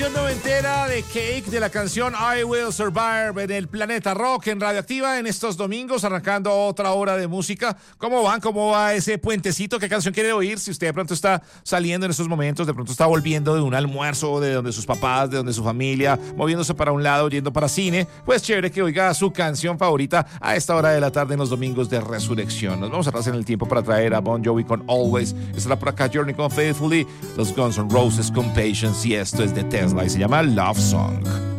Noventera de Cake de la canción I Will Survive en el Planeta Rock en Radioactiva en estos domingos, arrancando otra hora de música. ¿Cómo van? ¿Cómo va ese puentecito? ¿Qué canción quiere oír? Si usted de pronto está saliendo en estos momentos, de pronto está volviendo de un almuerzo, de donde sus papás, de donde su familia, moviéndose para un lado, yendo para cine, pues chévere que oiga su canción favorita a esta hora de la tarde en los domingos de Resurrección. Nos vamos a atrás en el tiempo para traer a Bon Jovi con Always. Estará por acá Journey con Faithfully, los Guns N' Roses con Patience y esto es de Tesla y se llama Love Song.